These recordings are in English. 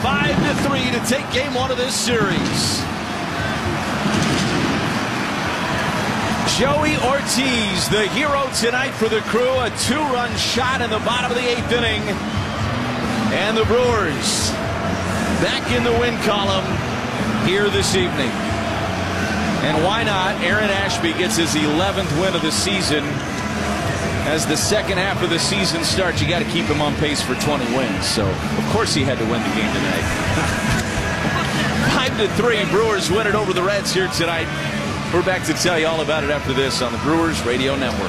5-3 to take game one of this series. Joey Ortiz, the hero tonight for the Crew. A 2-run shot in the bottom of the 8th inning. And the Brewers back in the win column here this evening. And why not? Aaron Ashby gets his 11th win of the season. As the second half of the season starts, you got to keep him on pace for 20 wins. So, of course, he had to win the game tonight. 5-3, Brewers win it over the Reds here tonight. We're back to tell you all about it after this on the Brewers Radio Network.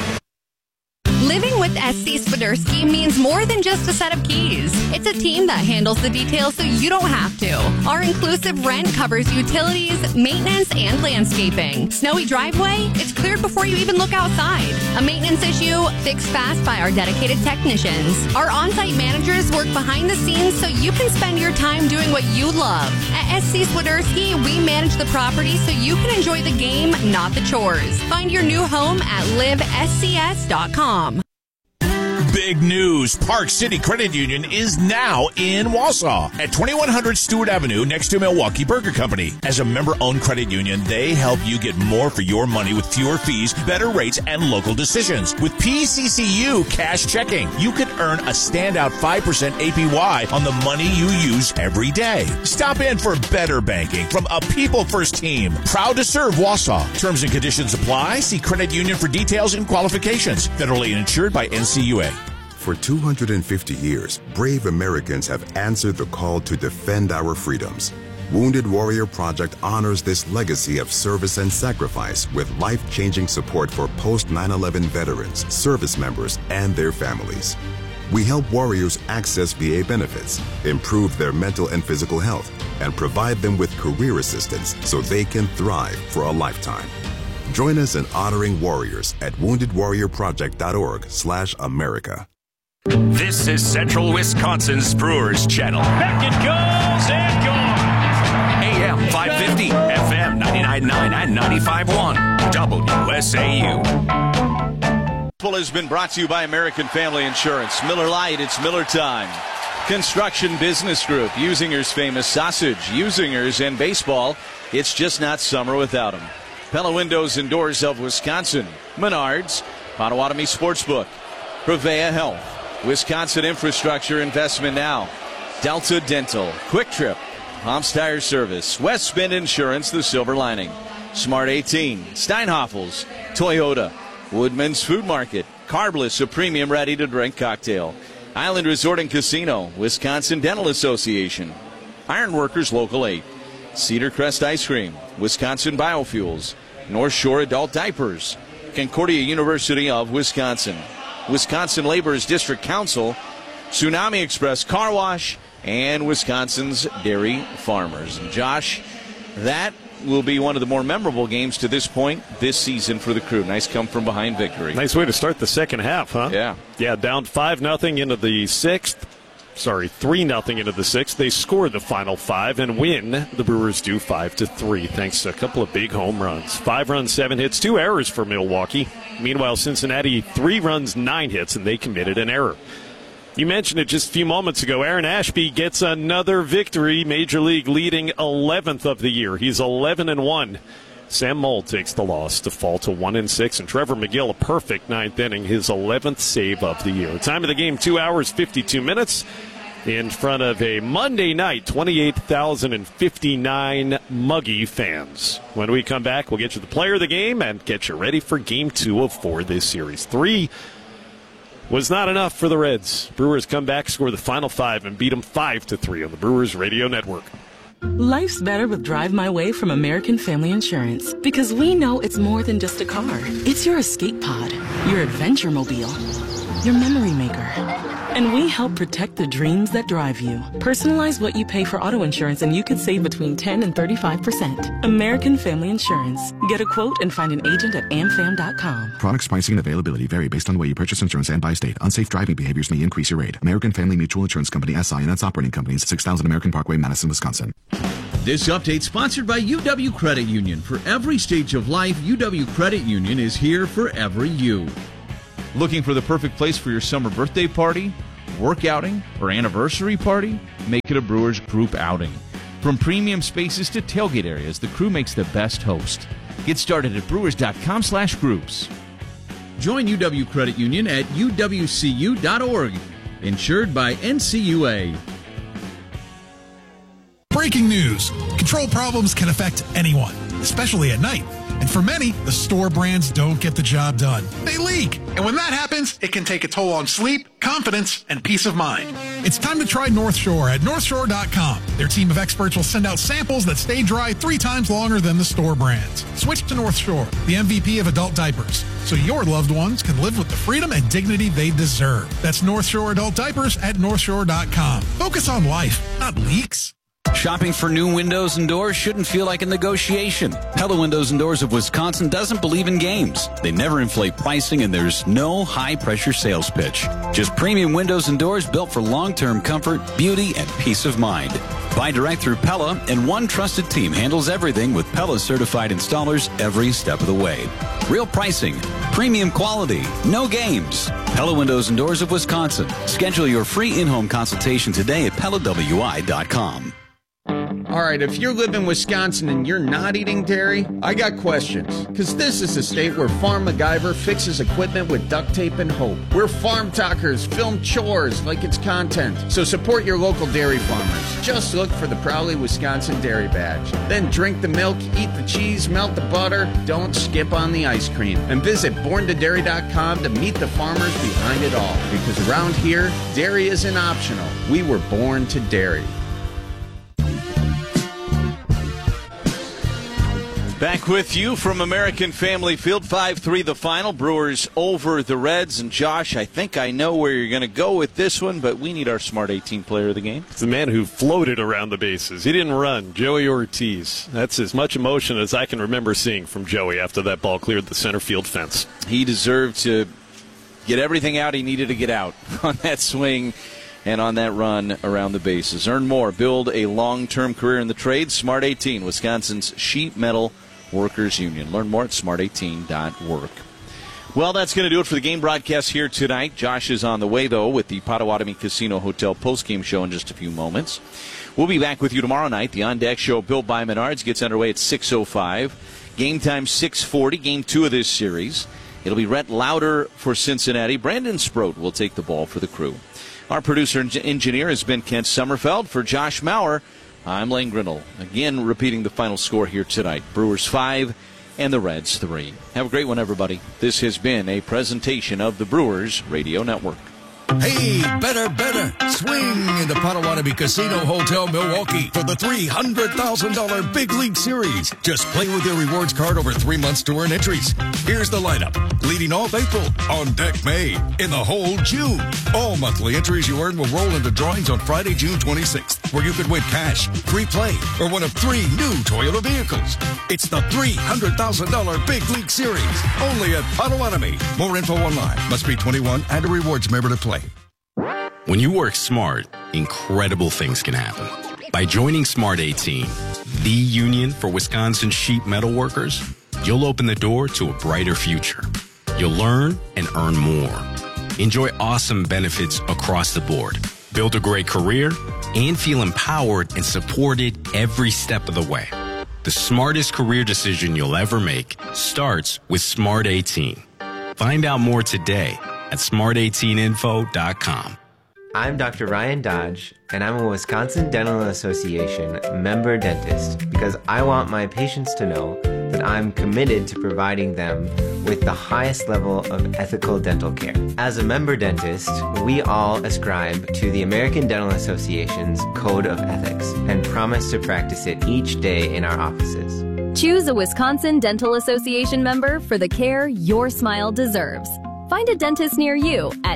Living with SC Swiderski means more than just a set of keys. It's a team that handles the details so you don't have to. Our inclusive rent covers utilities, maintenance, and landscaping. Snowy driveway? It's cleared before you even look outside. A maintenance issue? Fixed fast by our dedicated technicians. Our on-site managers work behind the scenes so you can spend your time doing what you love. At SC Swiderski, we manage the property so you can enjoy the game, not the chores. Find your new home at livescs.com. Big news. Park City Credit Union is now in Wausau at 2100 Stewart Avenue next to Milwaukee Burger Company. As a member-owned credit union, they help you get more for your money with fewer fees, better rates, and local decisions. With PCCU Cash Checking, you could earn a standout 5% APY on the money you use every day. Stop in for better banking from a people-first team. Proud to serve Wausau. Terms and conditions apply. See credit union for details and qualifications. Federally insured by NCUA. For 250 years, brave Americans have answered the call to defend our freedoms. Wounded Warrior Project honors this legacy of service and sacrifice with life-changing support for post-9/11 veterans, service members, and their families. We help warriors access VA benefits, improve their mental and physical health, and provide them with career assistance so they can thrive for a lifetime. Join us in honoring warriors at woundedwarriorproject.org/America. This is Central Wisconsin's Brewers Channel. Back it goes and gone. AM 550, FM 99.9 and 95.1. WSAU. Has been brought to you by American Family Insurance. Miller Lite, it's Miller time. Construction Business Group, Usinger's famous sausage, Usingers, and baseball. It's just not summer without them. Pella Windows and Doors of Wisconsin. Menards, Potawatomi Sportsbook. Prevea Health. Wisconsin Infrastructure Investment Now. Delta Dental. Quick Trip. Homs Tire Service. West Bend Insurance, the silver lining. Smart 18. Steinhoffels. Toyota. Woodman's Food Market. Carbless, a premium ready-to-drink cocktail. Island Resort and Casino. Wisconsin Dental Association. Ironworkers Local 8. Cedar Crest Ice Cream. Wisconsin Biofuels. North Shore Adult Diapers. Concordia University of Wisconsin. Wisconsin Labor's District Council, Tsunami Express Car Wash, and Wisconsin's Dairy Farmers. And Josh, that will be one of the more memorable games to this point this season for the Crew. Nice come-from-behind victory. Nice way to start the second half, huh? Yeah. Yeah, down 5-0 into the sixth. 3-0 into the sixth. They score the final 5 and win. The Brewers do 5-3 thanks to a couple of big home runs. 5 runs, 7 hits, 2 errors for Milwaukee. Meanwhile, Cincinnati 3 runs, 9 hits, and they committed an error. You mentioned it just a few moments ago. Aaron Ashby gets another victory. Major League leading 11th of the year. He's 11-1. Sam Moll takes the loss to fall to 1-6, and Trevor McGill a perfect 9th inning, his 11th save of the year. Time of the game 2 hours 52 minutes in front of a Monday night 28,059 Muggy fans. When we come back, we'll get you the player of the game and get you ready for Game 2 of 4 this series. 3 was not enough for the Reds. Brewers come back, score the final 5, and beat them 5-3 on the Brewers Radio Network. Life's better with Drive My Way from American Family Insurance, because we know it's more than just a car. It's your escape pod, your adventure mobile, your memory maker. And we help protect the dreams that drive you. Personalize what you pay for auto insurance and you could save between 10 and 35%. American Family Insurance. Get a quote and find an agent at amfam.com. Products, pricing, and availability vary based on the way you purchase insurance and by state. Unsafe driving behaviors may increase your rate. American Family Mutual Insurance Company, SI, and its operating companies, 6000 American Parkway, Madison, Wisconsin. This update sponsored by UW Credit Union. For every stage of life, UW Credit Union is here for every you. Looking for the perfect place for your summer birthday party? work outing or anniversary party, make it a Brewers group outing. From premium spaces to tailgate areas, the crew makes the best host. Get started at brewers.com/groups. Join UW Credit Union at uwcu.org. Insured by NCUA. Breaking news. Control problems can affect anyone, especially at night. And for many, the store brands don't get the job done. They leak. And when that happens, it can take a toll on sleep, confidence, and peace of mind. It's time to try North Shore at NorthShore.com. Their team of experts will send out samples that stay dry 3 times longer than the store brands. Switch to North Shore, the MVP of adult diapers, so your loved ones can live with the freedom and dignity they deserve. That's North Shore adult diapers at NorthShore.com. Focus on life, not leaks. Shopping for new windows and doors shouldn't feel like a negotiation. Pella Windows and Doors of Wisconsin doesn't believe in games. They never inflate pricing, and there's no high-pressure sales pitch. Just premium windows and doors built for long-term comfort, beauty, and peace of mind. Buy direct through Pella, and one trusted team handles everything with Pella-certified installers every step of the way. Real pricing, premium quality, no games. Pella Windows and Doors of Wisconsin. Schedule your free in-home consultation today at PellaWI.com. All right, if you live in Wisconsin and you're not eating dairy, I got questions. Because this is a state where Farm MacGyver fixes equipment with duct tape and hope. Where Farm Talkers film chores like it's content. So support your local dairy farmers. Just look for the Proudly Wisconsin Dairy Badge. Then drink the milk, eat the cheese, melt the butter. Don't skip on the ice cream. And visit BornToDairy.com to meet the farmers behind it all. Because around here, dairy isn't optional. We were born to dairy. Back with you from American Family Field, 5-3 the final. Brewers over the Reds. And Josh, I think I know where you're going to go with this one, but we need our Smart 18 player of the game. It's the man who floated around the bases. He didn't run. Joey Ortiz. That's as much emotion as I can remember seeing from Joey after that ball cleared the center field fence. He deserved to get everything out he needed to get out on that swing and on that run around the bases. Earn more. Build a long-term career in the trade. Smart 18, Wisconsin's sheet metal workers union. Learn more at smart18.org. Well, that's going to do it for the game broadcast here tonight. Josh is on the way, though, with the Potawatomi Casino Hotel postgame show in just a few moments. We'll be back with you tomorrow night. The On Deck Show, built by Menards, gets underway at 6:05. Game time 6:40, game 2 of this series. It'll be Rhett Lauder for Cincinnati. Brandon Sproat will take the ball for the Crew. Our producer and engineer has been Kent Sommerfeld. For Josh Maurer, I'm Lane Grindle. Again, repeating the final score here tonight. Brewers 5 and the Reds 3. Have a great one, everybody. This has been a presentation of the Brewers Radio Network. Hey, better. Swing into Potawatomi Casino Hotel, Milwaukee for the $300,000 Big League Series. Just play with your rewards card over 3 months to earn entries. Here's the lineup. Leading off April, on deck May, in the hole June. All monthly entries you earn will roll into drawings on Friday, June 26th, where you could win cash, free play, or one of 3 new Toyota vehicles. It's the $300,000 Big League Series, only at Potawatomi. More info online. Must be 21 and a rewards member to play. When you work smart, incredible things can happen. By joining Smart 18, the union for Wisconsin sheet metal workers, you'll open the door to a brighter future. You'll learn and earn more. Enjoy awesome benefits across the board. Build a great career and feel empowered and supported every step of the way. The smartest career decision you'll ever make starts with Smart 18. Find out more today at smart18info.com. I'm Dr. Ryan Dodge, and I'm a Wisconsin Dental Association member dentist because I want my patients to know that I'm committed to providing them with the highest level of ethical dental care. As a member dentist, we all ascribe to the American Dental Association's Code of Ethics and promise to practice it each day in our offices. Choose a Wisconsin Dental Association member for the care your smile deserves. Find a dentist near you at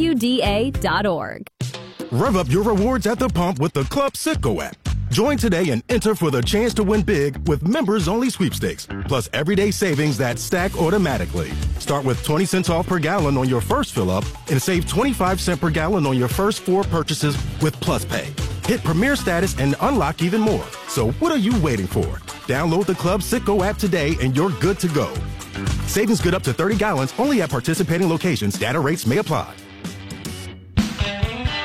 WDA.org. Rev up your rewards at the pump with the Club Citgo app. Join today and enter for the chance to win big with members-only sweepstakes, plus everyday savings that stack automatically. Start with 20 cents off per gallon on your first fill-up and save 25 cents per gallon on your first 4 purchases with Plus Pay. Hit Premier status and unlock even more. So what are you waiting for? Download the Club Citgo app today and you're good to go. Savings good up to 30 gallons only at participating locations. Data rates may apply.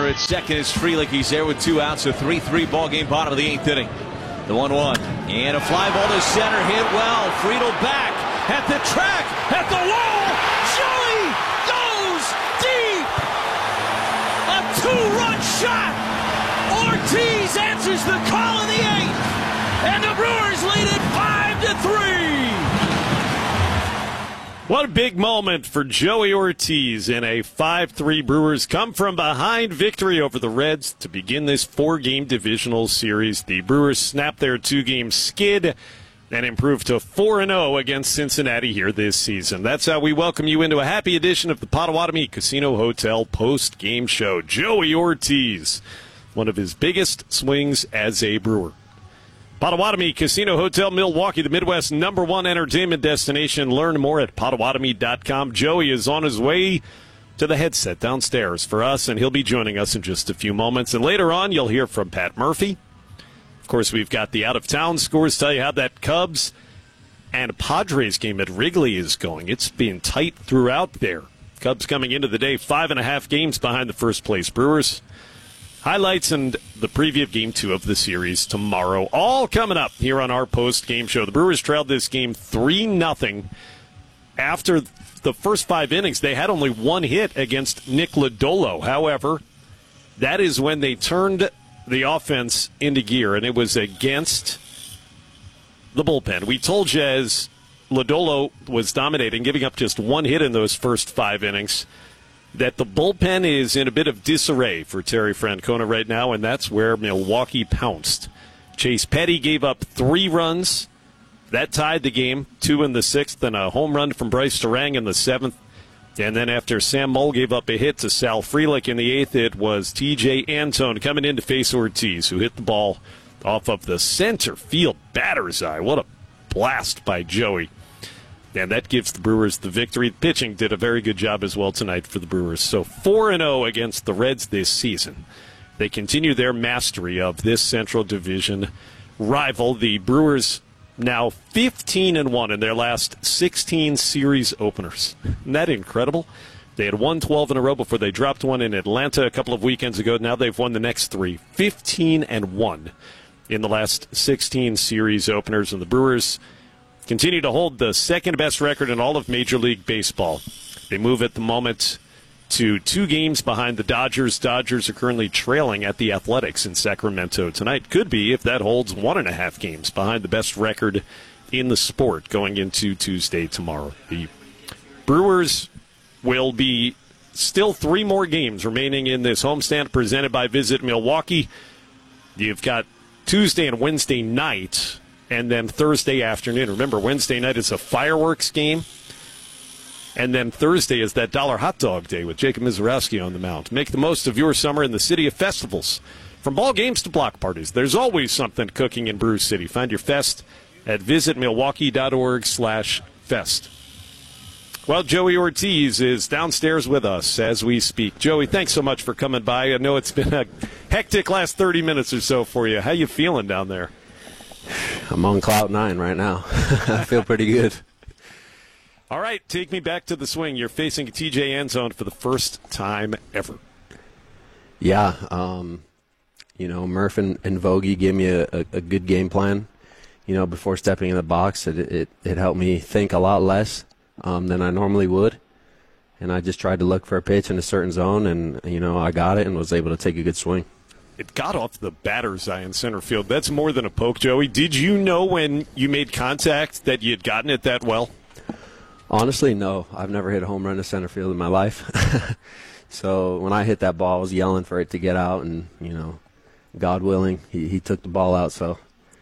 Runner at second is Frelick. He's there with 2 outs. A 3-3 ball game, bottom of the 8th inning. The 1-1. And a fly ball to center. Hit well. Friedel back at the track, at the wall. Joey goes deep. A 2-run shot. Ortiz answers the call in the 8th. And the Brewers lead it 5-3. What a big moment for Joey Ortiz in a 5-3 Brewers come from behind victory over the Reds to begin this 4-game divisional series. The Brewers snapped their 2-game skid and improved to 4-0 against Cincinnati here this season. That's how we welcome you into a happy edition of the Potawatomi Casino Hotel post-game show. Joey Ortiz, one of his biggest swings as a Brewer. Potawatomi Casino Hotel Milwaukee, the Midwest #1 entertainment destination. Learn more at Potawatomi.com. Joey is on his way to the headset downstairs for us, and he'll be joining us in just a few moments. And later on, you'll hear from Pat Murphy. Of course, we've got the out-of-town scores, tell you how that Cubs and Padres game at Wrigley is going. It's been tight throughout there. Cubs coming into the day 5.5 games behind the first-place Brewers. Highlights and the preview of Game 2 of the series tomorrow. All coming up here on our post-game show. The Brewers trailed this game 3-0. After the first 5 innings, they had only 1 hit against Nick Lodolo. However, that is when they turned the offense into gear, and it was against the bullpen. We told you as Lodolo was dominating, giving up just 1 hit in those first 5 innings, that the bullpen is in a bit of disarray for Terry Francona right now, and that's where Milwaukee pounced. Chase Petty gave up 3 runs. That tied the game, 2 in the 6th, and a home run from Bryce Durang in the 7th. And then after Sam Moll gave up a hit to Sal Frelick in the 8th, it was T.J. Antone coming in to face Ortiz, who hit the ball off of the center field batter's eye. What a blast by Joey. And that gives the Brewers the victory. Pitching did a very good job as well tonight for the Brewers. So 4-0 against the Reds this season. They continue their mastery of this Central Division rival. The Brewers now 15-1 in their last 16 series openers. Isn't that incredible? They had won 12 in a row before they dropped one in Atlanta a couple of weekends ago. Now they've won the next 3. 15-1 in the last 16 series openers. And the Brewers continue to hold the second-best record in all of Major League Baseball. They move at the moment to 2 games behind the Dodgers. Dodgers are currently trailing at the Athletics in Sacramento tonight. Could be, if that holds, 1.5 games behind the best record in the sport going into Tuesday tomorrow. The Brewers will be still 3 more games remaining in this homestand presented by Visit Milwaukee. You've got Tuesday and Wednesday night, and then Thursday afternoon. Remember, Wednesday night is a fireworks game. And then Thursday is that $1 hot dog day with Jacob Mizorowski on the mound. Make the most of your summer in the city of festivals. From ball games to block parties, there's always something cooking in Brew City. Find your fest at visitmilwaukee.org/fest. Well, Joey Ortiz is downstairs with us as we speak. Joey, thanks so much for coming by. I know it's been a hectic last 30 minutes or so for you. How you feeling down there? I'm on cloud 9 right now. I feel pretty good. All right, take me back to the swing. You're facing a TJ Antone for the first time ever. Yeah, Murph and Vogie gave me a good game plan, before stepping in the box. It helped me think a lot less than I normally would. And I just tried to look for a pitch in a certain zone, and, I got it and was able to take a good swing. It got off the batter's eye in center field. That's more than a poke, Joey. Did you know when you made contact that you had gotten it that well? Honestly, no. I've never hit a home run to center field in my life. So when I hit that ball, I was yelling for it to get out, and, God willing, he took the ball out. So,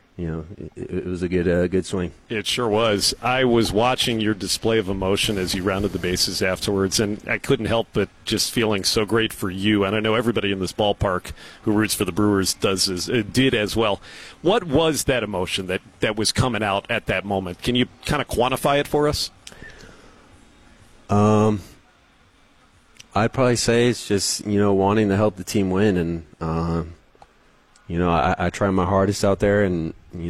it was a good swing. It sure was. I was watching your display of emotion as you rounded the bases afterwards, and I couldn't help but just feeling so great for you. And I know everybody in this ballpark who roots for the Brewers did as well. What was that emotion that was coming out at that moment? Can you kind of quantify it for us? I'd probably say it's just, wanting to help the team win. And, I tried my hardest out there, and,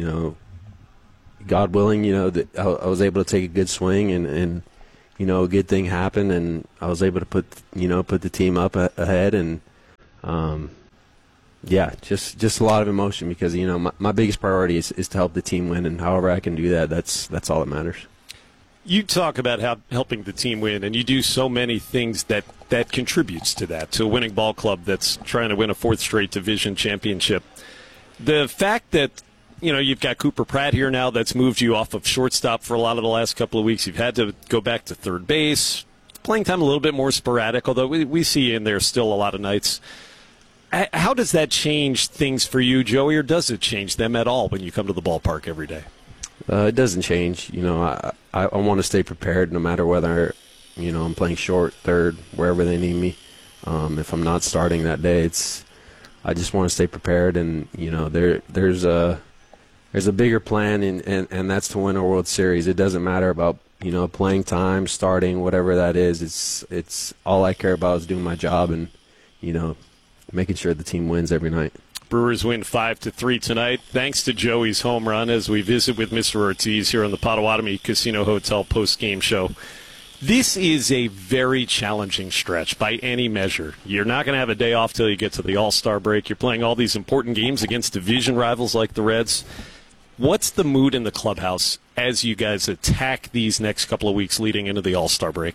God willing, that I was able to take a good swing, and a good thing happened, and I was able to put the team up ahead, and, Yeah, just a lot of emotion because, you know, my biggest priority is to help the team win, and however I can do that, that's all that matters. You talk about helping the team win, and you do so many things that contributes to that, to a winning ball club that's trying to win a 4th straight division championship. The fact that, you know, you've got Cooper Pratt here now that's moved you off of shortstop for a lot of the last couple of weeks. You've had to go back to third base. Playing time a little bit more sporadic, although we see you in there still a lot of nights. How does that change things for you, Joey, or does it change them at all when you come to the ballpark every day? It doesn't change. You know, I want to stay prepared no matter whether, you know, I'm playing short, third, wherever they need me. If I'm not starting that day, I just want to stay prepared, and, you know, there's a bigger plan, and that's to win a World Series. It doesn't matter about, you know, playing time, starting, whatever that is. It's all I care about is doing my job and, you know, making sure the team wins every night. Brewers win 5-3 tonight, thanks to Joey's home run, as we visit with Mr. Ortiz here on the Potawatomi Casino Hotel post-game show. This is a very challenging stretch by any measure. You're not going to have a day off till you get to the All-Star break. You're playing all these important games against division rivals like the Reds. What's the mood in the clubhouse as you guys attack these next couple of weeks leading into the All-Star break?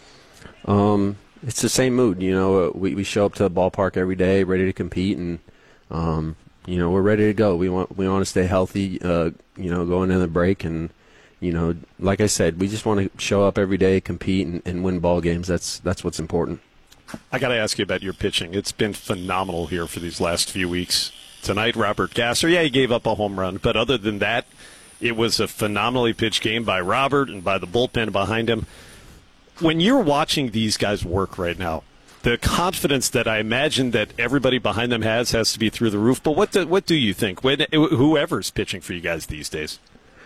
It's the same mood. You know, we show up to the ballpark every day ready to compete, and you know, we're ready to go. We want to stay healthy, you know, going into the break, and, you know, like I said, we just want to show up every day, compete, and win ball games. That's what's important. I got to ask you about your pitching. It's been phenomenal here for these last few weeks. Tonight, Robert Gasser, he gave up a home run, but other than that, it was a phenomenally pitched game by Robert and by the bullpen behind him. When you're watching these guys work right now, the confidence that I imagine that everybody behind them has to be through the roof. But what do you think? Whoever's pitching for you guys these days?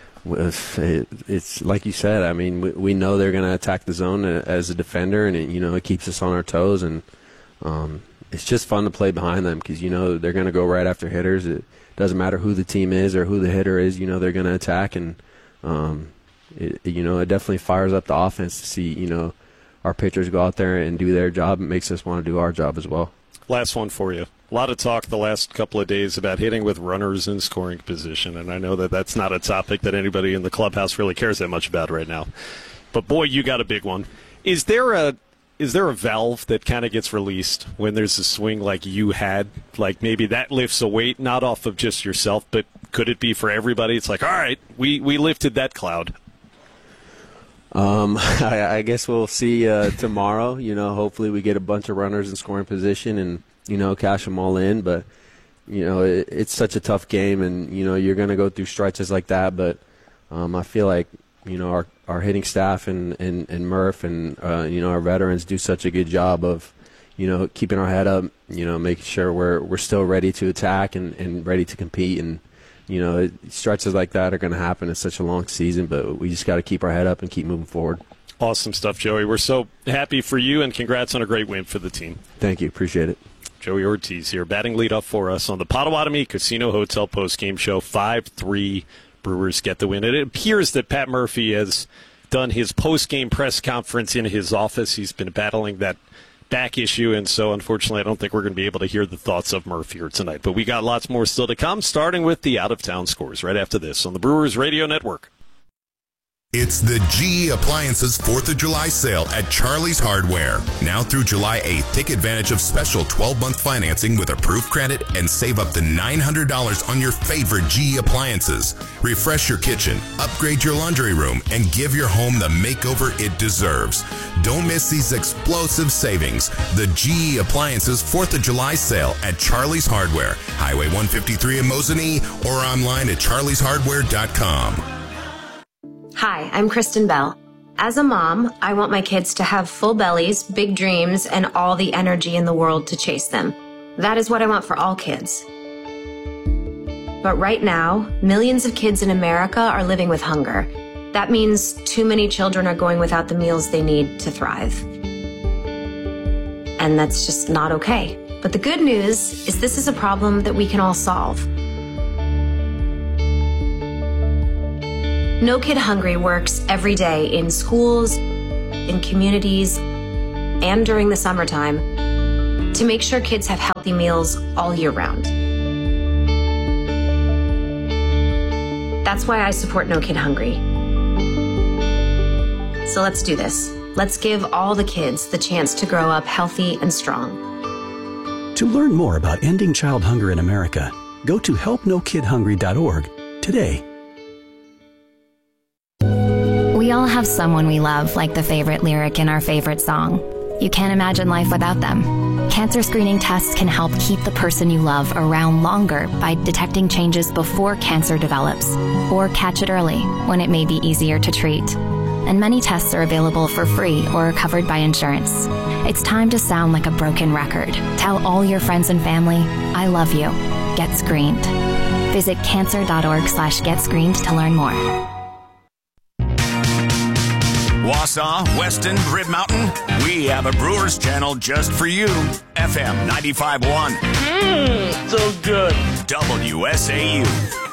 It's like you said. I mean, we know they're going to attack the zone as a defender, and you know, it keeps us on our toes. And it's just fun to play behind them because, you know, they're going to go right after hitters. It doesn't matter who the team is or who the hitter is. You know, they're going to attack, and you know, it definitely fires up the offense to see, you know, our pitchers go out there and do their job. It makes us want to do our job as well. Last one for you. A lot of talk the last couple of days about hitting with runners in scoring position, and I know that that's not a topic that anybody in the clubhouse really cares that much about right now. But, boy, you got a big one. Is there a valve that kind of gets released when there's a swing like you had? Like maybe that lifts a weight, not off of just yourself, but could it be for everybody? It's like, all right, we lifted that cloud. I guess we'll see tomorrow. You know, hopefully we get a bunch of runners in scoring position and, you know, cash them all in. But, you know, it's such a tough game, and, you know, you're going to go through stretches like that. But I feel like, you know, our hitting staff and Murph and, you know, our veterans do such a good job of, you know, keeping our head up, you know, making sure we're still ready to attack and ready to compete. And, you know, stretches like that are going to happen. It's such a long season, but we just got to keep our head up and keep moving forward. Awesome stuff, Joey. We're so happy for you, and congrats on a great win for the team. Thank you. Appreciate it. Joey Ortiz here, batting leadoff for us on the Potawatomi Casino Hotel postgame show. 5-3 Brewers get the win. It appears that Pat Murphy has done his postgame press conference in his office. He's been battling that back issue, and so unfortunately I don't think we're going to be able to hear the thoughts of Murphy here tonight. But we got lots more still to come, starting with the out-of-town scores right after this on the Brewers Radio Network. It's the GE Appliances 4th of July sale at Charlie's Hardware. Now through July 8th, take advantage of special 12-month financing with approved credit and save up to $900 on your favorite GE appliances. Refresh your kitchen, upgrade your laundry room, and give your home the makeover it deserves. Don't miss these explosive savings. The GE Appliances 4th of July sale at Charlie's Hardware, Highway 153 in Mosinee, or online at charlieshardware.com. Hi, I'm Kristen Bell. As a mom, I want my kids to have full bellies, big dreams, and all the energy in the world to chase them. That is what I want for all kids. But right now, millions of kids in America are living with hunger. That means too many children are going without the meals they need to thrive. And that's just not okay. But the good news is this is a problem that we can all solve. No Kid Hungry works every day in schools, in communities, and during the summertime to make sure kids have healthy meals all year round. That's why I support No Kid Hungry. So let's do this. Let's give all the kids the chance to grow up healthy and strong. To learn more about ending child hunger in America, go to helpnokidhungry.org today. We all have someone we love, like the favorite lyric in our favorite song. You can't imagine life without them. Cancer screening tests can help keep the person you love around longer by detecting changes before cancer develops, or catch it early when it may be easier to treat. And many tests are available for free or are covered by insurance. It's time to sound like a broken record. Tell all your friends and family, I love you. Get screened. Visit cancer.org/getscreened to learn more. Wausau, Weston, Rib Mountain, we have a Brewers channel just for you. FM 95.1. So good. WSAU.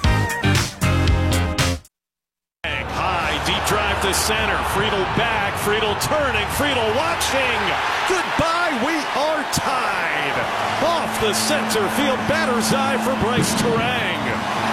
High, deep drive to center. Friedel back. Friedel turning. Friedel watching. Goodbye. We are tied. Off the center field batter's eye for Bryce Turang.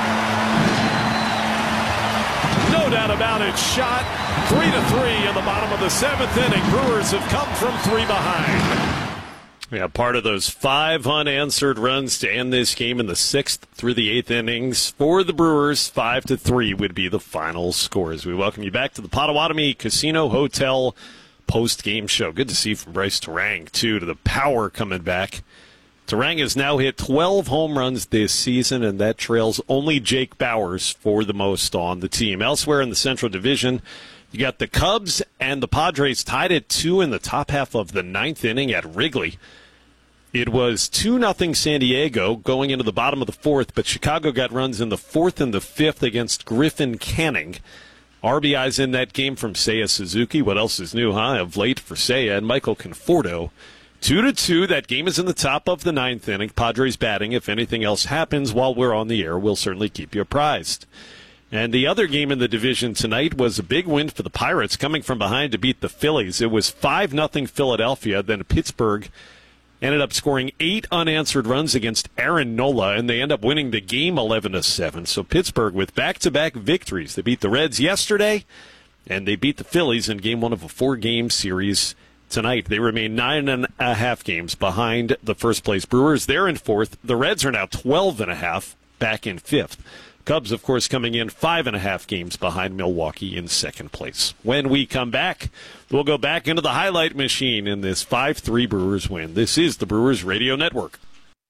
No doubt about it. Shot 3-3 in the bottom of the 7th inning. Brewers have come from 3 behind. Yeah, part of those 5 unanswered runs to end this game in the 6th through the 8th innings for the Brewers. 5-3 would be the final score. As we welcome you back to the Potawatomi Casino Hotel post-game show. Good to see from Bryce Turang, too, to the power coming back. Turang has now hit 12 home runs this season, and that trails only Jake Bauers for the most on the team. Elsewhere in the Central Division, you got the Cubs and the Padres tied at 2 in the top half of the 9th inning at Wrigley. It was 2-0 San Diego going into the bottom of the 4th, but Chicago got runs in the 4th and the 5th against Griffin Canning. RBIs in that game from Seiya Suzuki. What else is new, huh? Of late for Seiya and Michael Conforto. 2-2. That game is in the top of the 9th inning. Padres batting. If anything else happens while we're on the air, we'll certainly keep you apprised. And the other game in the division tonight was a big win for the Pirates, coming from behind to beat the Phillies. It was 5-0 Philadelphia. Then Pittsburgh ended up scoring 8 unanswered runs against Aaron Nola, and they end up winning the game 11-7. So Pittsburgh with back-to-back victories. They beat the Reds yesterday, and they beat the Phillies in game 1 of a 4-game series tonight. They remain 9.5 games behind the first-place Brewers. They're in 4th. The Reds are now 12.5, back in 5th. Cubs, of course, coming in 5.5 games behind Milwaukee in 2nd place. When we come back, we'll go back into the highlight machine in this 5-3 Brewers win. This is the Brewers Radio Network.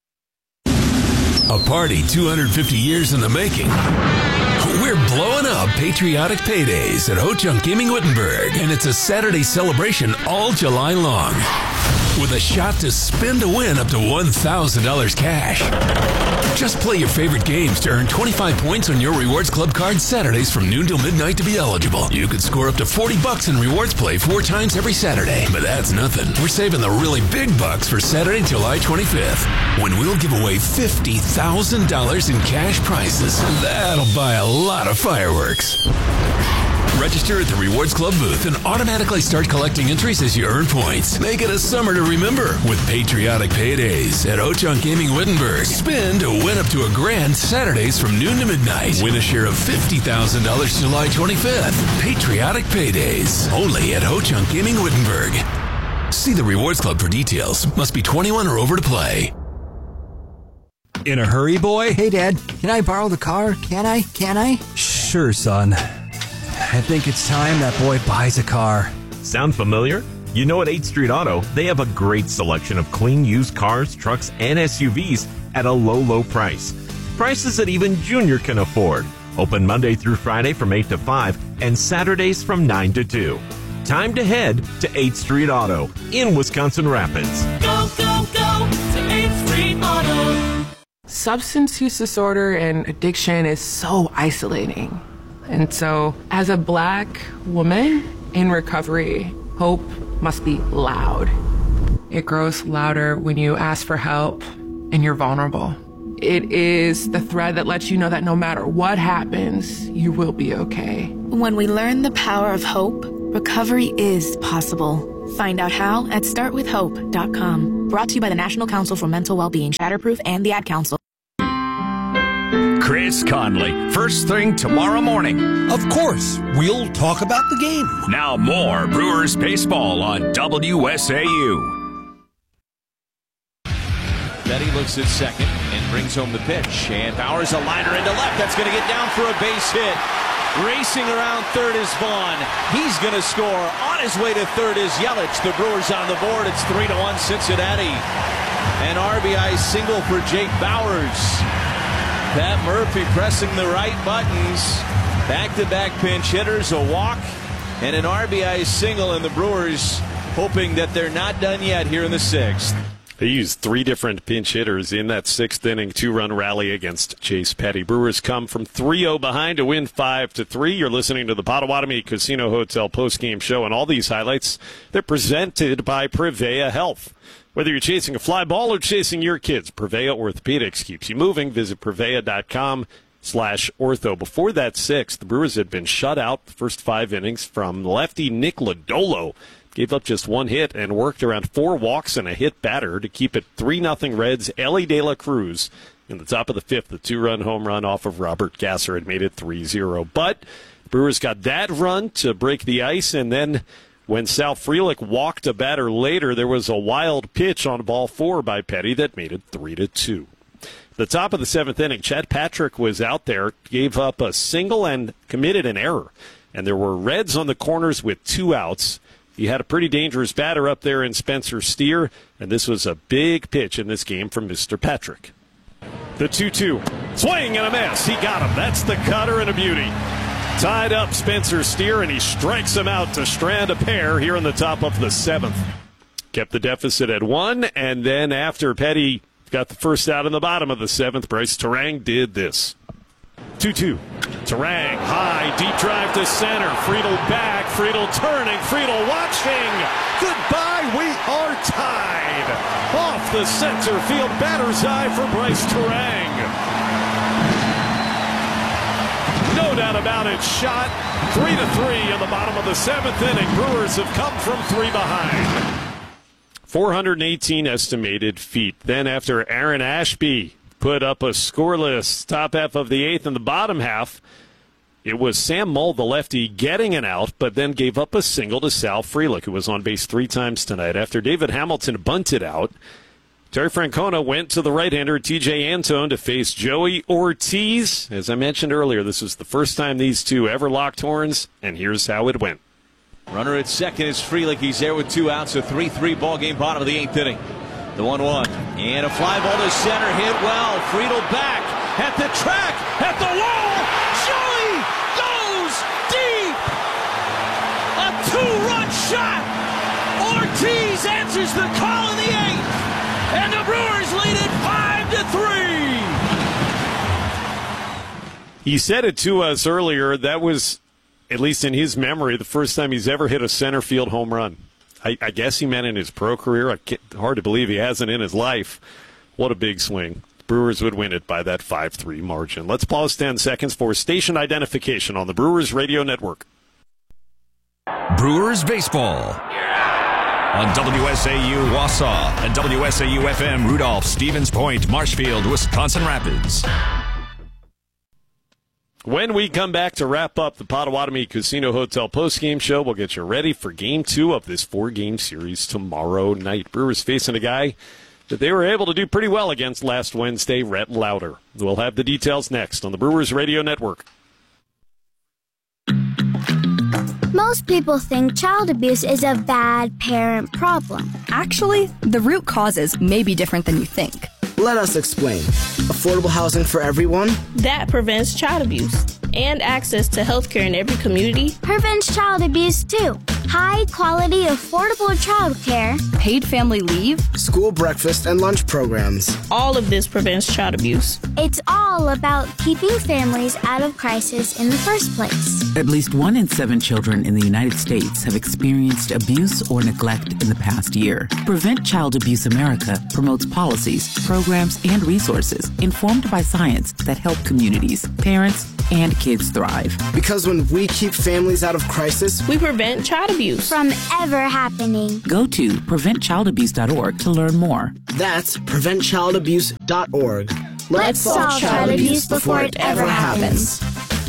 A party 250 years in the making. We're blowing up patriotic paydays at Ho-Chunk Gaming Wittenberg, and it's a Saturday celebration all July long. With a shot to spin to win up to $1,000 cash. Just play your favorite games to earn 25 points on your Rewards Club card Saturdays from noon till midnight to be eligible. You could score up to $40 in Rewards Play 4 times every Saturday. But that's nothing. We're saving the really big bucks for Saturday, July 25th, when we'll give away $50,000 in cash prizes. That'll buy a lot of fireworks. Register at the Rewards Club booth and automatically start collecting entries as you earn points. Make it a summer to remember with patriotic paydays at Ho-Chunk Gaming Wittenberg. Spin to win up to $1,000 Saturdays from noon to midnight. Win a share of $50,000 July 25th. Patriotic paydays only at Ho-Chunk Gaming Wittenberg. See the Rewards Club for details. Must be 21 or over to play. In a hurry, boy? Hey, Dad. Can I borrow the car? Can I? Sure, son. I think it's time that boy buys a car. Sound familiar? You know, at 8th Street Auto, they have a great selection of clean used cars, trucks, and SUVs at a low price. Prices that even Junior can afford. Open Monday through Friday from 8 to 5 and Saturdays from 9 to 2. Time to head to 8th Street Auto in Wisconsin Rapids. Go, go, go to 8th Street Auto. Substance use disorder and addiction is so isolating. And so, as a Black woman in recovery, hope must be loud. It grows louder when you ask for help and you're vulnerable. It is the thread that lets you know that no matter what happens, you will be okay. When we learn the power of hope, recovery is possible. Find out how at startwithhope.com. Brought to you by the National Council for Mental Wellbeing, Shatterproof, and the Ad Council. Chris Conley, first thing tomorrow morning. Of course, we'll talk about the game. Now more Brewers baseball on WSAU. Betty looks at second and brings home the pitch. And Bowers a liner into left. That's going to get down for a base hit. Racing around third is Vaughn. He's going to score. On his way to third is Yelich. The Brewers on the board. It's 3-1 Cincinnati. An RBI single for Jake Bowers. Pat Murphy pressing the right buttons. Back-to-back pinch hitters, a walk, and an RBI single, and the Brewers hoping that they're not done yet here in the sixth. They used 3 different pinch hitters in that 6th inning 2-run rally against Chase Petty. Brewers come from 3-0 behind to win 5-3. You're listening to the Potawatomi Casino Hotel postgame show, and all these highlights, they're presented by Prevea Health. Whether you're chasing a fly ball or chasing your kids, Prevea Orthopedics keeps you moving. Visit Prevea.com/ortho. Before that 6th, the Brewers had been shut out the first 5 innings from lefty Nick Lodolo. Gave up just 1 hit and worked around 4 walks and a hit batter to keep it 3-0 Reds. Ellie De La Cruz in the top of the 5th, the 2-run home run off of Robert Gasser had made it 3-0. But the Brewers got that run to break the ice, and then when Sal Frelick walked a batter later, there was a wild pitch on ball 4 by Petty that made it 3-2. The top of the 7th inning, Chad Patrick was out there, gave up a single and committed an error. And there were Reds on the corners with 2 outs. He had a pretty dangerous batter up there in Spencer Steer, and this was a big pitch in this game from Mr. Patrick. The 2-2. Swing and a miss. He got him. That's the cutter and a beauty. Tied up Spencer Steer, and he strikes him out to strand a pair here in the top of the 7th. Kept the deficit at 1, and then after Petty got the first out in the bottom of the 7th, Bryce Terang did this. 2-2. Terang, high, deep drive to center. Friedel back, Friedel turning, Friedel watching. Goodbye, we are tied. Off the center field batter's eye for Bryce Terang. No doubt about it. Shot 3-3 in the bottom of the 7th inning. Brewers have come from 3 behind. 418 estimated feet. Then after Aaron Ashby put up a scoreless top half of the 8th and the bottom half, it was Sam Mull, the lefty, getting an out, but then gave up a single to Sal Frelick, who was on base 3 times tonight. After David Hamilton bunted out, Terry Francona went to the right-hander, TJ Antone, to face Joey Ortiz. As I mentioned earlier, this was the first time these two ever locked horns, and here's how it went. Runner at second is Frelick. He's there with 2 outs, a 3-3 ball game, bottom of the 8th inning. The 1-1. And a fly ball to center, hit well. Friedel back at the track, at the wall. Joey goes deep. A 2-run shot. Ortiz answers the call in the 8th. And the Brewers lead it 5-3. He said it to us earlier. That was, at least in his memory, the first time he's ever hit a center field home run. I guess he meant in his pro career. Hard to believe he hasn't in his life. What a big swing. Brewers would win it by that 5-3 margin. Let's pause 10 seconds for station identification on the Brewers Radio Network. Brewers Baseball on WSAU Wausau and WSAU FM Rudolph, Stevens Point, Marshfield, Wisconsin Rapids. When we come back to wrap up the Potawatomi Casino Hotel postgame show, we'll get you ready for Game 2 of this 4-game series tomorrow night. Brewers facing a guy that they were able to do pretty well against last Wednesday, Rhett Lauder. We'll have the details next on the Brewers Radio Network. Most people think child abuse is a bad parent problem. Actually, the root causes may be different than you think. Let us explain. Affordable housing for everyone. That prevents child abuse. And access to health care in every community. Prevents child abuse, too. High-quality, affordable child care. Paid family leave. School breakfast and lunch programs. All of this prevents child abuse. It's all about keeping families out of crisis in the first place. At least 1 in 7 children in the United States have experienced abuse or neglect in the past year. Prevent Child Abuse America promotes policies, programs, and resources informed by science that help communities, parents, and kids thrive. Because when we keep families out of crisis, we prevent child abuse from ever happening. Go to preventchildabuse.org to learn more. That's preventchildabuse.org. Let's solve child abuse before it ever happens.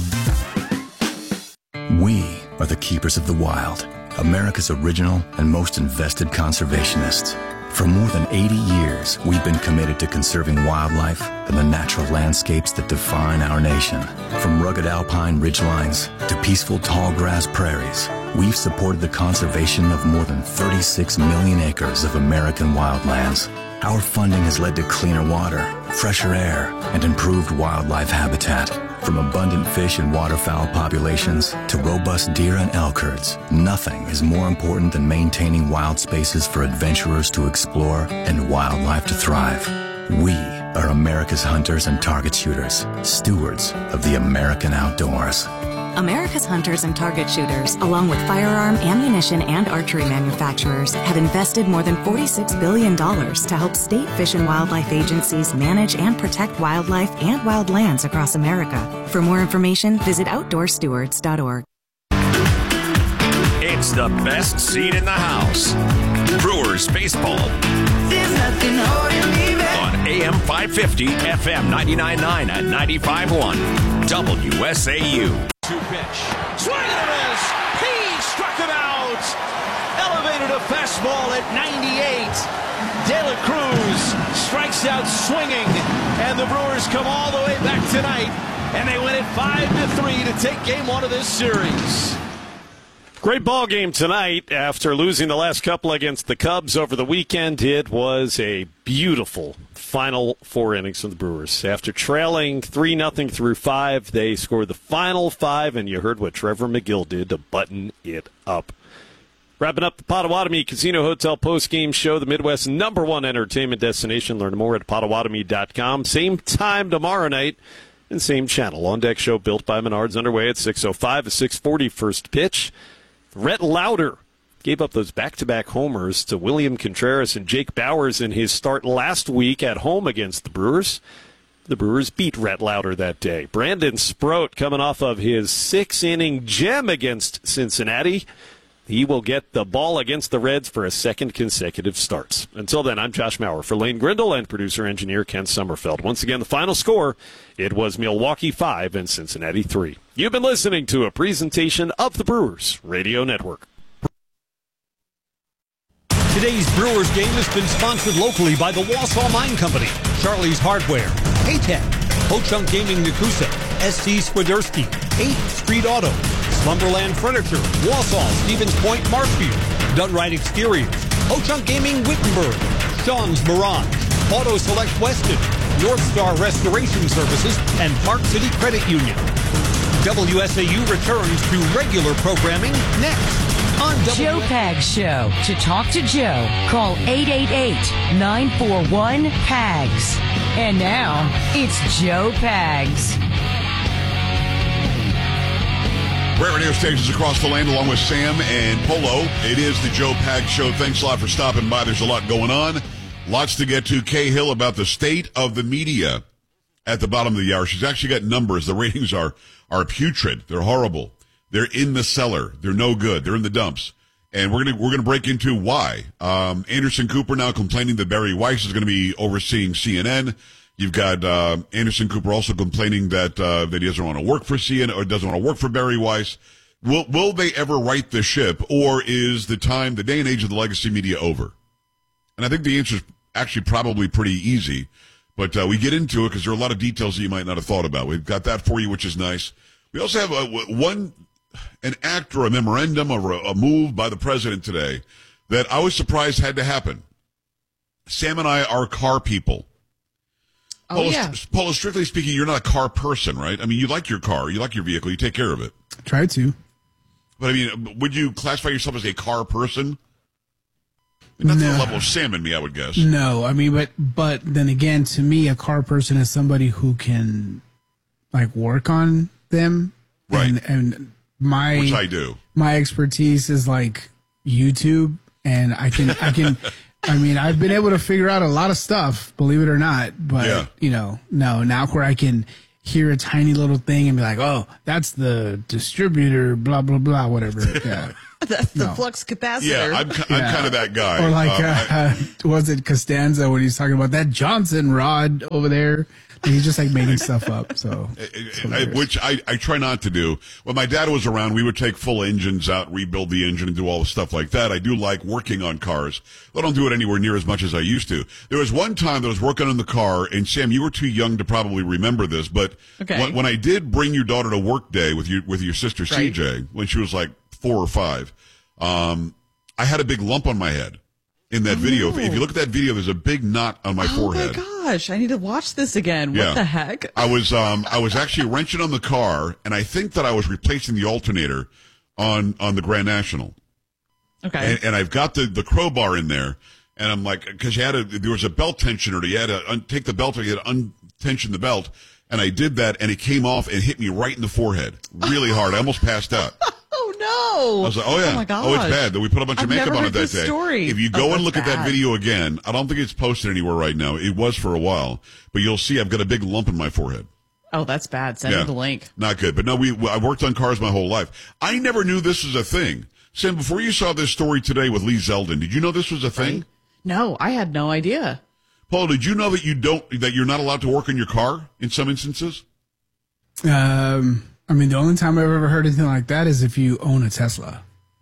We are the keepers of the wild, America's original and most invested conservationists. For more than 80 years, we've been committed to conserving wildlife and the natural landscapes that define our nation. From rugged alpine ridgelines to peaceful tall grass prairies, we've supported the conservation of more than 36 million acres of American wildlands. Our funding has led to cleaner water, fresher air, and improved wildlife habitat. From abundant fish and waterfowl populations to robust deer and elk herds, nothing is more important than maintaining wild spaces for adventurers to explore and wildlife to thrive. We are America's hunters and target shooters, stewards of the American outdoors. America's hunters and target shooters, along with firearm, ammunition, and archery manufacturers, have invested more than $46 billion to help state fish and wildlife agencies manage and protect wildlife and wildlands across America. For more information, visit outdoorstewards.org. It's the best seat in the house. Brewers baseball. There's nothing holding me back. On AM 550, FM 99.9 and 95.1. WSAU. 2-pitch. Swing and a miss. He struck him out. Elevated a fastball at 98. De La Cruz strikes out swinging. And the Brewers come all the way back tonight. And they win it 5-3 to take game one of this series. Great ball game tonight. After losing the last couple against the Cubs over the weekend, it was a beautiful final 4 innings for the Brewers. After trailing 3-0 through 5, they scored the final 5, and you heard what Trevor McGill did to button it up. Wrapping up the Potawatomi Casino Hotel postgame show, the Midwest's #1 entertainment destination. Learn more at Potawatomi.com. Same time tomorrow night and same channel. On Deck show built by Menards underway at 6:05, a 6:40 first pitch. Rhett Lauder gave up those back-to-back homers to William Contreras and Jake Bowers in his start last week at home against the Brewers. The Brewers beat Rhett Lauder that day. Brandon Sproat coming off of his 6-inning gem against Cincinnati. He will get the ball against the Reds for a second consecutive start. Until then, I'm Josh Maurer for Lane Grindle and producer-engineer Ken Sommerfeld. Once again, the final score, it was Milwaukee 5 and Cincinnati 3. You've been listening to a presentation of the Brewers Radio Network. Today's Brewers game has been sponsored locally by the Wausau Mine Company, Charlie's Hardware, Haytech, Ho-Chunk Gaming Nakusa, SC Swiderski, 8th Street Auto, Slumberland Furniture, Wausau, Stevens Point, Marshfield, Dunright Exteriors, Ho-Chunk Gaming Wittenberg, Sean's Mirage, Auto Select Weston, North Star Restoration Services, and Park City Credit Union. WSAU returns to regular programming next on Joe Pags Show. To talk to Joe, call 888-941-PAGS. And now, it's Joe Pags. Great radio stations across the land, along with Sam and Polo. It is the Joe Pags Show. Thanks a lot for stopping by. There's a lot going on. Lots to get to. Kay Hill about the state of the media at the bottom of the hour. She's actually got numbers. The ratings are putrid. They're horrible. They're in the cellar. They're no good. They're in the dumps. And we're gonna break into why. Anderson Cooper now complaining that Barry Weiss is going to be overseeing CNN. You've got Anderson Cooper also complaining that he doesn't want to work for CNN or doesn't want to work for Barry Weiss. Will they ever right the ship, or is the day and age of the legacy media over? And I think the answer is actually probably pretty easy. But we get into it because there are a lot of details that you might not have thought about. We've got that for you, which is nice. We also have an act or a memorandum or a move by the president today that I was surprised had to happen. Sam and I are car people. Paula, strictly speaking, you're not a car person, right? I mean, you like your car, you like your vehicle, you take care of it. Try to. But I mean, would you classify yourself as a car person? Not the level of Sam and me, I would guess. No, I mean, but then again, to me, a car person is somebody who can like work on them, right? And which I do. My expertise is like YouTube, and I can. I mean, I've been able to figure out a lot of stuff, believe it or not. But now where I can hear a tiny little thing and be like, oh, that's the distributor, blah, blah, blah, whatever. Yeah. That's the flux capacitor. Yeah, I'm kind of that guy. Or like, was it Costanza when he's talking about that Johnson rod over there? And he's just like making stuff up. So, which I try not to do. When my dad was around, we would take full engines out, rebuild the engine, and do all the stuff like that. I do like working on cars. I don't do it anywhere near as much as I used to. There was one time that I was working on the car, and Sam, you were too young to probably remember this, but when I did bring your daughter to work day with your sister CJ when she was like 4 or 5, I had a big lump on my head. In that video, if you look at that video, there's a big knot on my forehead. Oh my gosh, I need to watch this again. What the heck? I was actually wrenching on the car, and I think that I was replacing the alternator on the Grand National. Okay. And I've got the crowbar in there, and I'm like, because there was a belt tensioner. You had to take the belt, or you had to untension the belt, and I did that, and it came off and hit me right in the forehead, really hard. I almost passed out. Oh no! I was like, oh yeah, my gosh. Oh, it's bad. We put a bunch of makeup on it that day. Story. If you go and look at that video again, I don't think it's posted anywhere right now. It was for a while, but you'll see I've got a big lump in my forehead. Oh, that's bad. Send me the link. Not good. But no, I worked on cars my whole life. I never knew this was a thing. Sam, before you saw this story today with Lee Zeldin, did you know this was a thing? No, I had no idea. Paul, did you know that you're not allowed to work on your car in some instances? I mean, the only time I've ever heard anything like that is if you own a Tesla.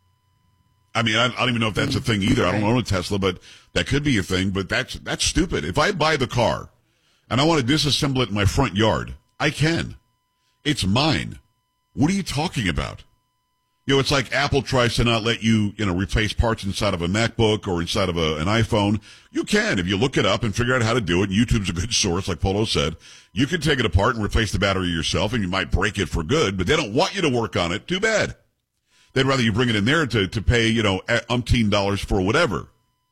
I mean, I don't even know if that's a thing either. I don't own a Tesla, but that could be a thing. But that's stupid. If I buy the car and I want to disassemble it in my front yard, I can. It's mine. What are you talking about? It's like Apple tries to not let you, replace parts inside of a MacBook or inside of an iPhone. You can, if you look it up and figure out how to do it. YouTube's a good source, like Polo said. You can take it apart and replace the battery yourself, and you might break it for good, but they don't want you to work on it. Too bad. They'd rather you bring it in there to pay, umpteen dollars for whatever.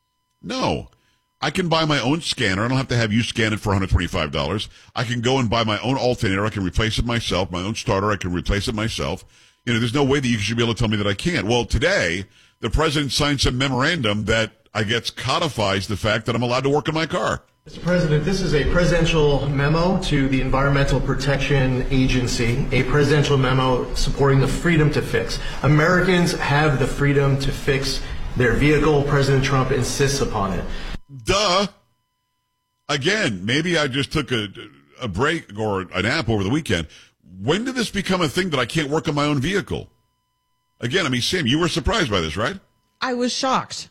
No. I can buy my own scanner. I don't have to have you scan it for $125. I can go and buy my own alternator. I can replace it myself. My own starter, I can replace it myself. There's no way that you should be able to tell me that I can't. Well, today, the president signed some memorandum that, I guess, codifies the fact that I'm allowed to work on my car. Mr. President, this is a presidential memo to the Environmental Protection Agency, a presidential memo supporting the freedom to fix. Americans have the freedom to fix their vehicle. President Trump insists upon it. Duh. Again, maybe I just took a break or a nap over the weekend. When did this become a thing that I can't work on my own vehicle? Again, I mean, Sam, you were surprised by this, right? I was shocked.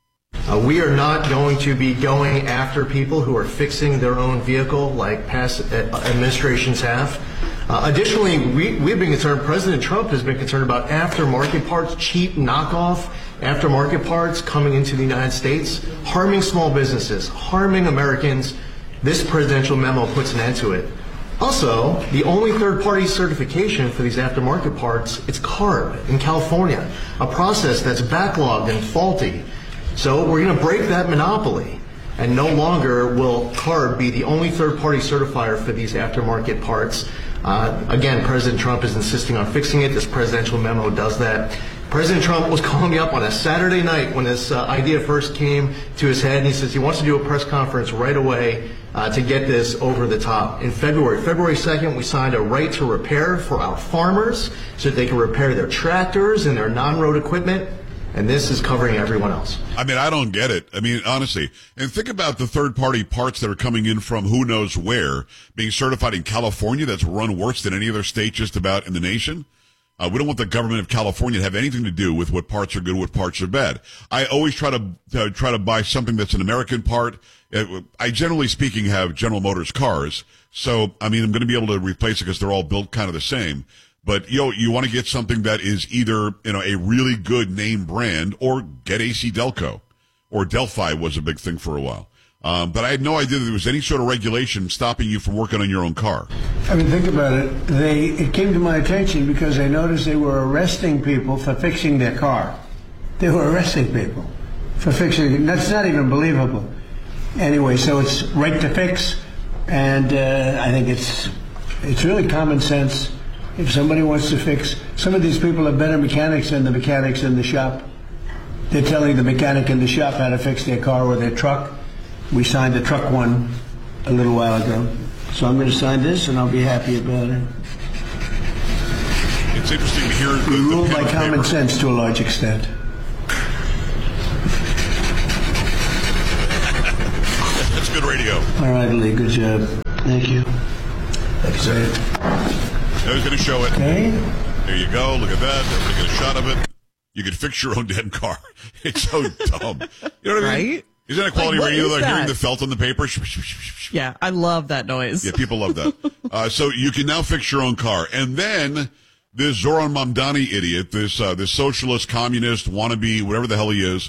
We are not going to be going after people who are fixing their own vehicle like past administrations have. Additionally, we've been concerned, President Trump has been concerned about aftermarket parts, cheap knockoff aftermarket parts coming into the United States, harming small businesses, harming Americans. This presidential memo puts an end to it. Also, the only third-party certification for these aftermarket parts, it's CARB in California, a process that's backlogged and faulty. So we're going to break that monopoly, and no longer will CARB be the only third-party certifier for these aftermarket parts. Again, President Trump is insisting on fixing it. This presidential memo does that. President Trump was calling me up on a Saturday night when this idea first came to his head, and he says he wants to do a press conference right away to get this over the top. In February 2nd, we signed a right to repair for our farmers so that they can repair their tractors and their non-road equipment. And this is covering everyone else. I mean, I don't get it. I mean, honestly. And think about the third-party parts that are coming in from who knows where, being certified in California. That's run worse than any other state just about in the nation. We don't want the government of California to have anything to do with what parts are good, what parts are bad. I always try to buy something that's an American part. I generally speaking have General Motors cars. So, I mean, I'm going to be able to replace it because they're all built kind of the same. But, you want to get something that is either, a really good name brand or get AC Delco or Delphi was a big thing for a while. But I had no idea that there was any sort of regulation stopping you from working on your own car. I mean, think about it. It came to my attention because I noticed they were arresting people for fixing their car. They were arresting people for fixing it. That's not even believable. Anyway, so it's right to fix, and I think it's really common sense. If somebody wants to fix, some of these people are better mechanics than the mechanics in the shop. They're telling the mechanic in the shop how to fix their car or their truck. We signed the truck one a little while ago. So I'm going to sign this, and I'll be happy about it. It's interesting to hear. We rule by common sense to a large extent. That's good radio. All right, Lee, good job. Thank you. Thank you, sir. I was going to show it. Okay. There you go. Look at that. Everybody get a shot of it. You could fix your own damn car. It's so dumb. You know what I mean? Right? Isn't that quality radio? Like hearing the felt on the paper. Yeah, I love that noise. Yeah, people love that. So you can now fix your own car. And then this Zoran Mamdani idiot, this socialist, communist, wannabe, whatever the hell he is,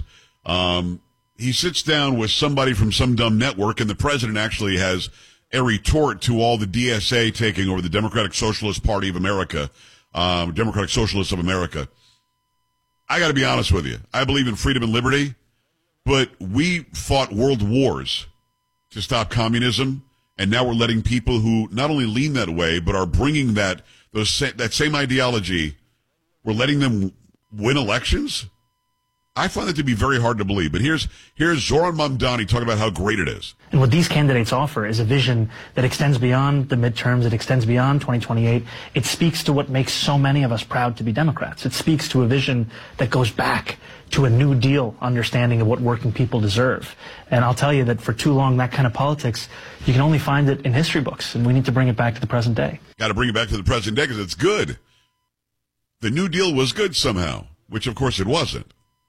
he sits down with somebody from some dumb network, and the president actually has a retort to all the DSA taking over the Democratic Socialist Party of America, Democratic Socialists of America. I got to be honest with you. I believe in freedom and liberty, but we fought world wars to stop communism, and now we're letting people who not only lean that way, but are bringing that same ideology, we're letting them win elections? I find that to be very hard to believe. But here's Zoran Mamdani talking about how great it is. And what these candidates offer is a vision that extends beyond the midterms. It extends beyond 2028. It speaks to what makes so many of us proud to be Democrats. It speaks to a vision that goes back to a New Deal understanding of what working people deserve. And I'll tell you that for too long, that kind of politics, you can only find it in history books, and we need to bring it back to the present day. Got to bring it back to the present day because it's good. The New Deal was good somehow, which of course it wasn't.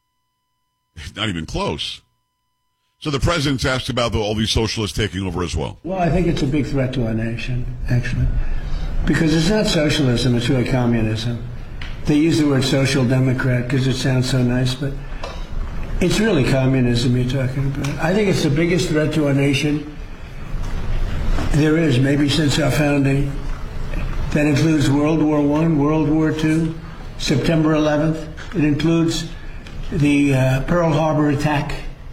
Not even close. So the president's asked about all these socialists taking over as well. Well, I think it's a big threat to our nation, actually. Because it's not socialism, it's really communism. They use the word social democrat because it sounds so nice, but it's really communism you're talking about. I think it's the biggest threat to our nation there is, maybe since our founding. That includes World War I, World War II, September 11th. It includes the Pearl Harbor attack.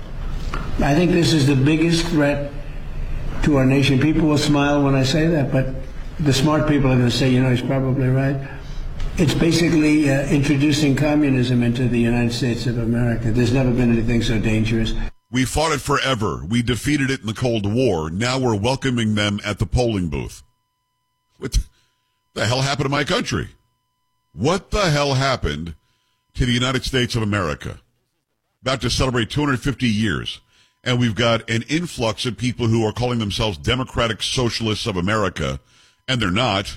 I think this is the biggest threat to our nation. People will smile when I say that, but the smart people are going to say, he's probably right. It's basically introducing communism into the United States of America. There's never been anything so dangerous. We fought it forever. We defeated it in the Cold War. Now we're welcoming them at the polling booth. What the hell happened to my country? What the hell happened to the United States of America? About to celebrate 250 years. And we've got an influx of people who are calling themselves Democratic Socialists of America. And they're not.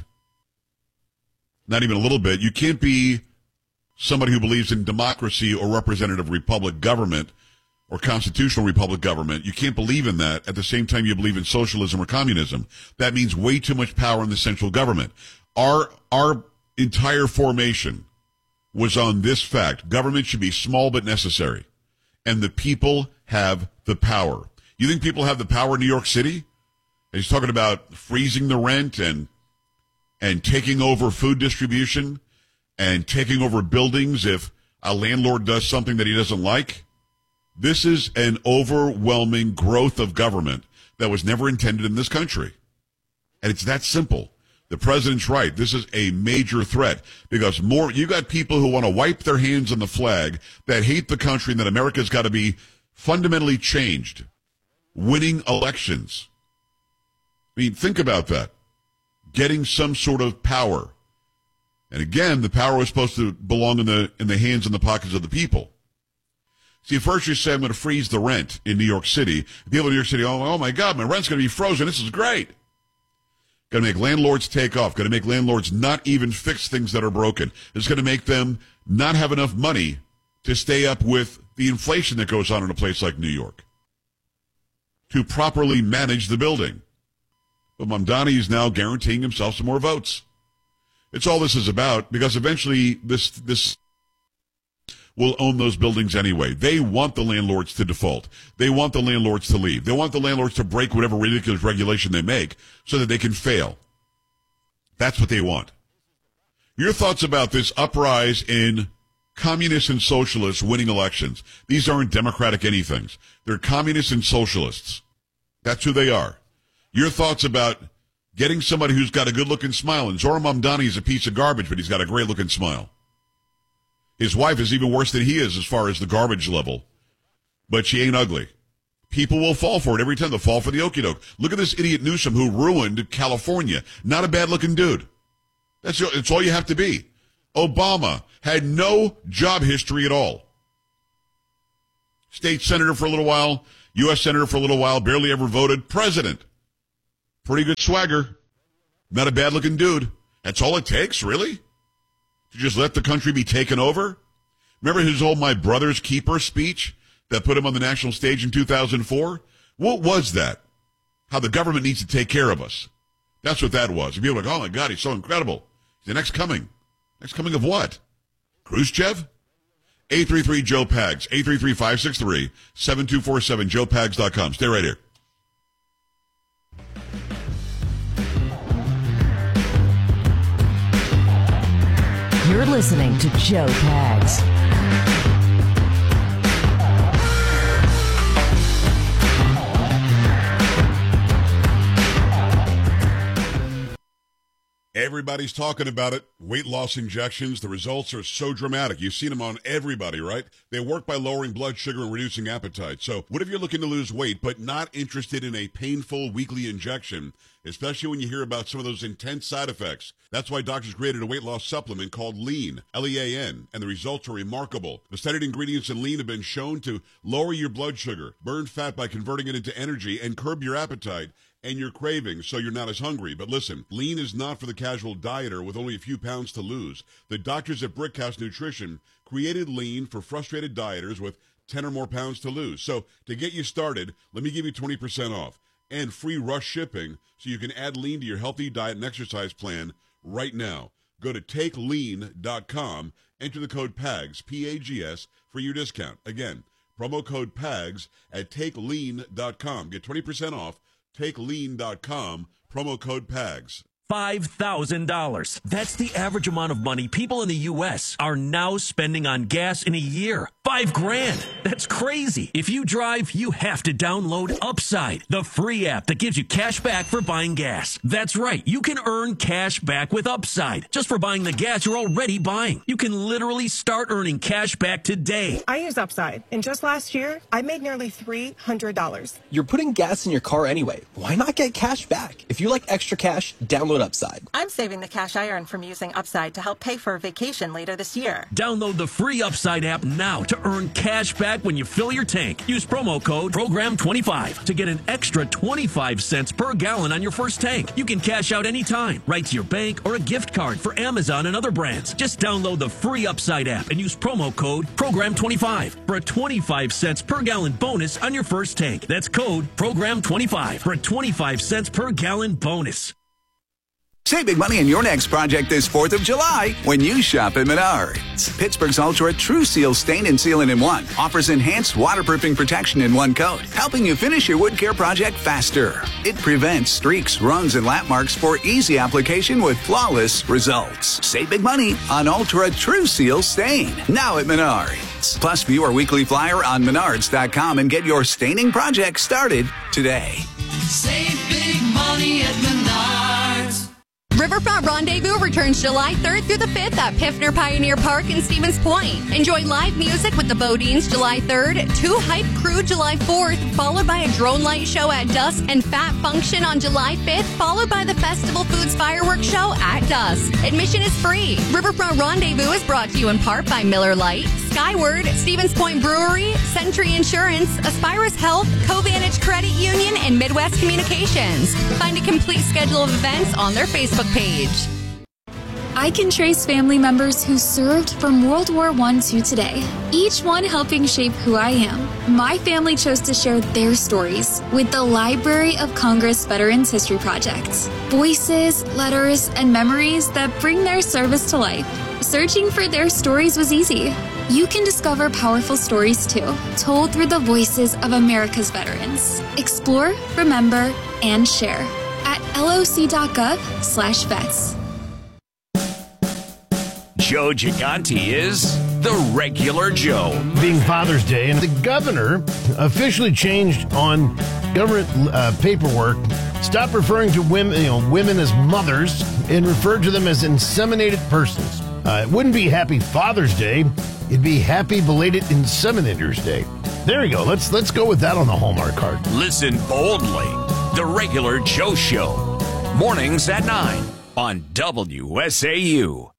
Not even a little bit. You can't be somebody who believes in democracy or representative republic government or constitutional republic government. You can't believe in that at the same time you believe in socialism or communism. That means way too much power in the central government. Our entire formation was on this fact. Government should be small but necessary. And the people have the power. You think people have the power in New York City? And he's talking about freezing the rent and taking over food distribution and taking over buildings if a landlord does something that he doesn't like. This is an overwhelming growth of government that was never intended in this country. And it's that simple. The president's right. This is a major threat because you got people who want to wipe their hands on the flag, that hate the country, and that America's got to be fundamentally changed. Winning elections. I mean, think about that. Getting some sort of power. And again, the power was supposed to belong in the hands and the pockets of the people. See, first you say, I'm going to freeze the rent in New York City. People in New York City, oh my God, my rent's going to be frozen. This is great. Going to make landlords take off. Going to make landlords not even fix things that are broken. It's going to make them not have enough money to stay up with the inflation that goes on in a place like New York, to properly manage the building. But Mamdani is now guaranteeing himself some more votes. It's all this is about, because eventually this will own those buildings anyway. They want the landlords to default. They want the landlords to leave. They want the landlords to break whatever ridiculous regulation they make so that they can fail. That's what they want. Your thoughts about this uprise in communists and socialists winning elections? These aren't democratic anythings. They're communists and socialists. That's who they are. Your thoughts about getting somebody who's got a good-looking smile. And Zoran Mamdani is a piece of garbage, but he's got a great-looking smile. His wife is even worse than he is as far as the garbage level. But she ain't ugly. People will fall for it every time. They'll fall for the okie doke. Look at this idiot Newsom who ruined California. Not a bad-looking dude. It's all you have to be. Obama had no job history at all. State senator for a little while, U.S. senator for a little while, barely ever voted. President. Pretty good swagger. Not a bad-looking dude. That's all it takes, really? To just let the country be taken over? Remember his whole My Brother's Keeper speech that put him on the national stage in 2004? What was that? How the government needs to take care of us. That's what that was. And people were like, oh my God, he's so incredible. He's the next coming. Next coming of what? Khrushchev? 833-JOE-PAGS. 833-563-7247. JoePags.com. Stay right here. You're listening to Joe Pags. Everybody's talking about it. Weight loss injections. The results are so dramatic. You've seen them on everybody, right? They work by lowering blood sugar and reducing appetite. So what if you're looking to lose weight but not interested in a painful weekly injection, especially when you hear about some of those intense side effects? That's why doctors created a weight loss supplement called Lean, L-E-A-N, and the results are remarkable. The studied ingredients in Lean have been shown to lower your blood sugar, burn fat by converting it into energy, and curb your appetite and your cravings so you're not as hungry. But listen, Lean is not for the casual dieter with only a few pounds to lose. The doctors at Brickhouse Nutrition created Lean for frustrated dieters with 10 or more pounds to lose. So to get you started, let me give you 20% off and free rush shipping so you can add Lean to your healthy diet and exercise plan right now. Go to takelean.com, enter the code PAGS, P-A-G-S, for your discount. Again, promo code PAGS at takelean.com. Get 20% off. TakeLean.com, promo code PAGS. $5,000. That's the average amount of money people in the U.S. are now spending on gas in a year. $5,000. That's crazy. If you drive, you have to download Upside, the free app that gives you cash back for buying gas. That's right. You can earn cash back with Upside just for buying the gas you're already buying. You can literally start earning cash back today. I use Upside, and just last year, I made nearly $300. You're putting gas in your car anyway. Why not get cash back? If you like extra cash, download Upside. I'm saving the cash I earn from using Upside to help pay for a vacation later this year. Download the free Upside app now to earn cash back when you fill your tank. Use promo code PROGRAM25 to get an extra 25 cents per gallon on your first tank. You can cash out anytime, right to your bank or a gift card for Amazon and other brands. Just download the free Upside app and use promo code PROGRAM25 for a 25 cents per gallon bonus on your first tank. That's code PROGRAM25 for a 25 cents per gallon bonus. Save big money on your next project this 4th of July when you shop at Menards. Pittsburgh's Ultra True Seal Stain and Sealant in One offers enhanced waterproofing protection in one coat, helping you finish your wood care project faster. It prevents streaks, runs, and lap marks for easy application with flawless results. Save big money on Ultra True Seal Stain, now at Menards. Plus, view our weekly flyer on Menards.com and get your staining project started today. Save big money at Menards. Riverfront Rendezvous returns July 3rd through the 5th at Piffner Pioneer Park in Stevens Point. Enjoy live music with the Bodines July 3rd, 2 Hype Crew July 4th, followed by a drone light show at dusk, and Fat Function on July 5th, followed by the Festival Foods Fireworks Show at dusk. Admission is free. Riverfront Rendezvous is brought to you in part by Miller Lite, Skyward, Stevens Point Brewery, Century Insurance, Aspirus Health, Covantage Credit Union, and Midwest Communications. Find a complete schedule of events on their Facebook page. I can trace family members who served from World War I to today, each one helping shape who I am. My family chose to share their stories with the Library of Congress Veterans History Project. Voices, letters, and memories that bring their service to life. Searching for their stories was easy. You can discover powerful stories too, told through the voices of America's veterans. Explore, remember, and share at loc.gov/vets. Joe Gigante is the regular Joe. Being Father's Day, and the governor officially changed on government paperwork. Stop referring to women as mothers and refer to them as inseminated persons. It wouldn't be Happy Father's Day. It'd be Happy Belated Inseminators Day. There you go. Let's go with that on the Hallmark card. Listen boldly. The Regular Joe Show. Mornings at 9 on WSAU.